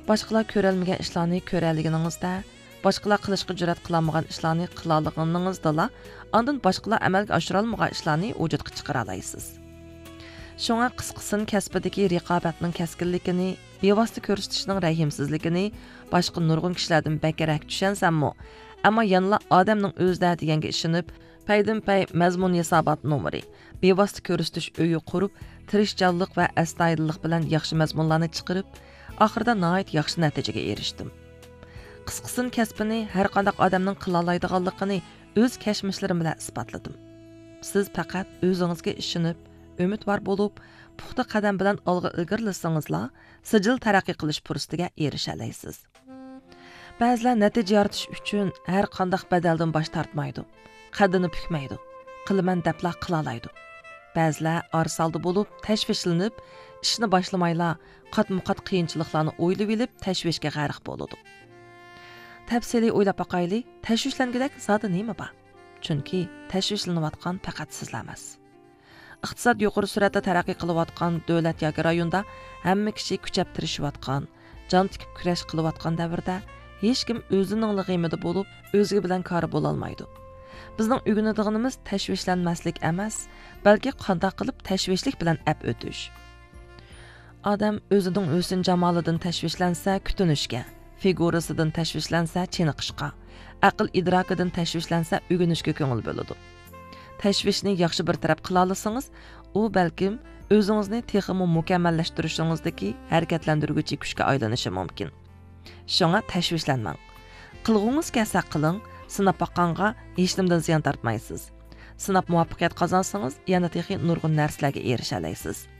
Boshqalar ko'rolmagan ishlarni ko'ralganingizda, boshqalar qilishga jur'at qilolmagan ishlarni qilolganingizda, ondan boshqalar amalga oshira olmagan ishlarni vujudga chiqara olasiz. Shunga qisqasin kasbidagi raqobatning kaskinligini, bevosita ko'rsatishning rahimsizligini boshqa nurg'un kishilardan bakrak tushunsammi, ammo yanla odamning o'zida deganga ishonib, paydan-pay mazmun hisobot nomeri, bevosita ko'rsatish o'yi qurib, tirishchanlik va astoydillik bilan yaxshi mazmunlarni chiqarib, oxirida nihoyat yaxshi natijaga erishdim. Qisqasin kasbini har qanday odamning qila oladiganligini o'z kashmishlarim bilan isbotladim. Siz faqat o'zingizga ishonib, umidvor bo'lib, puxta qadam bilan olg'a ilgirlasangizlar, sijil taraqqiy qilish fursatiga erisha olasiz. Ba'zilar natija yaratish uchun har qanday badaldan bosh tortmaydi, qaddini bukmaydi, qilaman debla qila oladi. Ba'zilar arsalda bo'lib, tashvishlanib, ishni boshlamaylar, qatma-qat qiyinchiliklarni o'ylab olib, tashvishga g'arq bo'ladi. Tafsiliy o'ylab boqaylik, tashvishlangidek zodi nima bor? Chunki tashvishlanayotgan faqat sizlar emas. Iqtisod yuqori sur'atda taraqqiy qilayotgan davlat yoki rayonda hamma kishi kuchab tirishayotgan, jon tikib kurash qilayotgan davrda hech kim o'zining lig'imida bo'lib, o'ziga bilan kori bo'la olmaydi. Bizning o'rganadiganimiz tashvishlanmaslik emas, balki qanday qilib tashvishlik bilan ap o'tish. Odam o'zining o'sin jamolidan tashvishlansa, kutunishga, figurasidan tashvishlansa, chiniqishga, aql idrokidan tashvishlansa, o'rganishga ko'ngil bo'ladi. Tashvishni yaxshi bir taraf qila olsangiz, u balkim o'zingizni texmo mukammallashtirishingizdagi harakatlantiruvchi kuchga aylanishi mumkin. Shunga tashvishlanmang. Qilg'ingiz kelsa qiling, sinab boqqanga hech nimdan ziyon tortmaysiz. Sinab muvaffaqiyat qozonsangiz, yana texnik nurg'un narsalarga erisha olasiz.